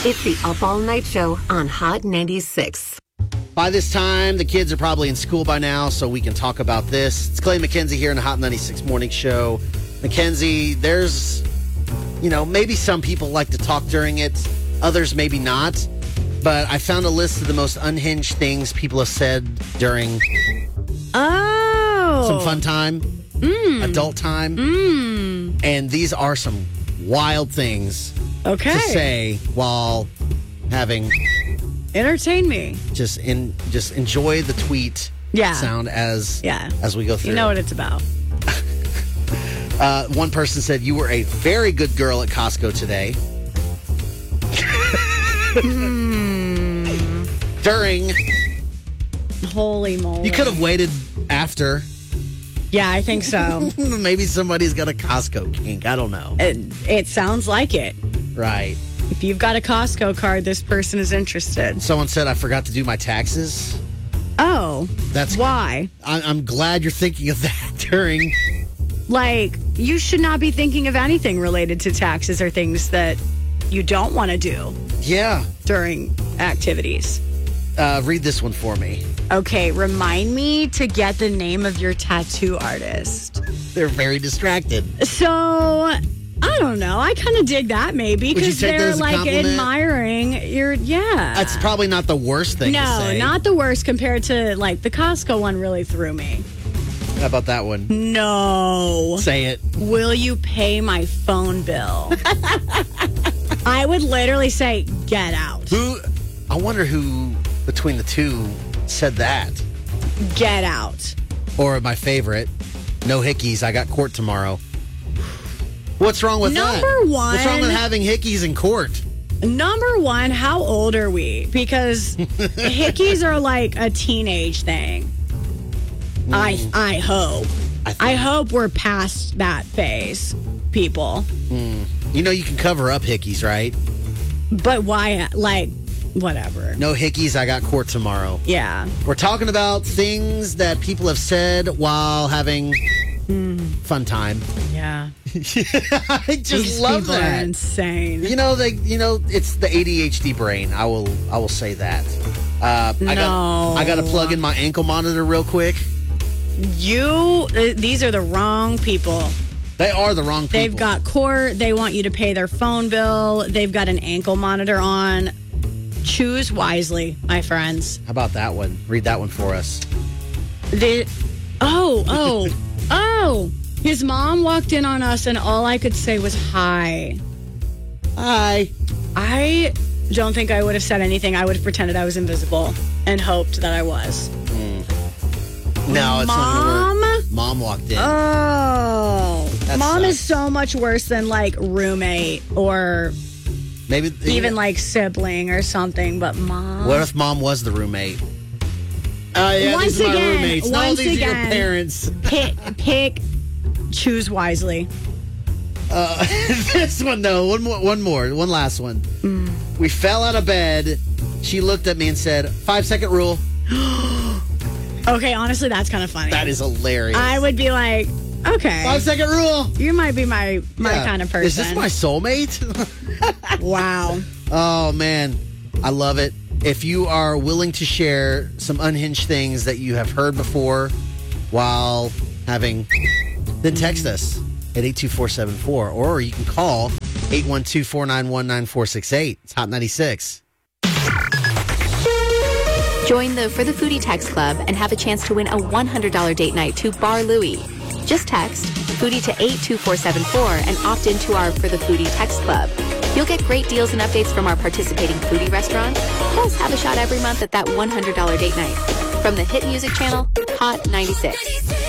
It's the Up All Night Show on Hot 96. By this time, the kids are probably in school by now, so we can talk about this. It's Clay McKenzie here in the Hot 96 Morning Show. McKenzie, there's, maybe some people like to talk during it, others maybe not. But I found a list of the most unhinged things people have said during some fun time, adult time. And these are some wild things to say while having... Entertain me. Just enjoy the tweet sound as we go through. You know what it's about. One person said, "You were a very good girl at Costco today." During. Holy moly. You could have waited after. Yeah, I think so. Maybe somebody's got a Costco kink. I don't know. It sounds like it. Right. If you've got a Costco card, this person is interested. Someone said, "I forgot to do my taxes." Oh. That's why? I'm glad you're thinking of that during. Like, you should not be thinking of anything related to taxes or things that you don't want to do. Yeah. During activities. Read this one for me. Okay, remind me to get the name of your tattoo artist. They're very distracted. So, I don't know. I kind of dig that maybe because they're like admiring your, That's probably not the worst thing to say. No, not the worst compared to like the Costco one really threw me. How about that one? No. Say it. Will you pay my phone bill? I would literally say, get out. I wonder who between the two said that. Get out. Or my favorite, no hickeys, I got court tomorrow. What's wrong with that? Number one. What's wrong with having hickeys in court? Number one, how old are we? Because hickeys are like a teenage thing. I hope. I hope we're past that phase, people. You know you can cover up hickeys, right? But why, like, whatever. No hickeys, I got court tomorrow. Yeah. We're talking about things that people have said while having fun time. Yeah. I just These love people that. are insane. It's the ADHD brain. I will say that. I got to plug in my ankle monitor real quick. These are the wrong people. They are the wrong people. They've got court. They want you to pay their phone bill. They've got an ankle monitor on. Choose wisely, my friends. How about that one? Read that one for us. His mom walked in on us and all I could say was hi. Hi. I don't think I would have said anything. I would have pretended I was invisible and hoped that I was. No, it's not going to work. Mom walked in. Oh. That Mom sucks. is so much worse than like roommate or maybe even like sibling or something, but mom. What if mom was the roommate? Oh, yeah, Once these are my again, roommates. No, once these are your again. parents. Pick, choose wisely. This one, though. One last one. We fell out of bed. She looked at me and said, 5-second rule. Okay, honestly, that's kind of funny. That is hilarious. I would be like, okay. 5-second rule. You might be my kind of person. Is this my soulmate? Wow. Oh, man. I love it. If you are willing to share some unhinged things that you have heard before while having, then text us at 82474, or you can call 812-491-9468. It's Hot 96. Join the For the Foodie text club and have a chance to win a $100 date night to Bar Louie. Just text Foodie to 82474 and opt into our For the Foodie text club. You'll get great deals and updates from our participating foodie restaurants, plus have a shot every month at that $100 date night. From the hit music channel, Hot 96.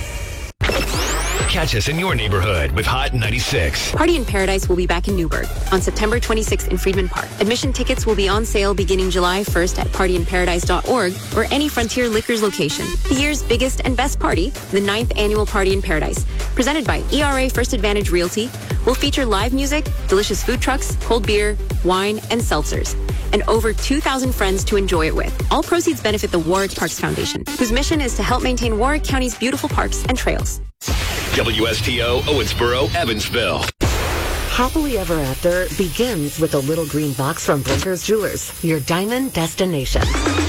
Catch us in your neighborhood with Hot 96. Party in Paradise will be back in Newburgh on September 26th in Freedman Park. Admission tickets will be on sale beginning July 1st at partyinparadise.org or any Frontier Liquors location. The year's biggest and best party, the 9th annual Party in Paradise, presented by ERA First Advantage Realty, will feature live music, delicious food trucks, cold beer, wine, and seltzers, and over 2,000 friends to enjoy it with. All proceeds benefit the Warwick Parks Foundation, whose mission is to help maintain Warwick County's beautiful parks and trails. WSTO, Owensboro, Evansville. Happily ever after begins with a little green box from Blinker's Jewelers, your diamond destination.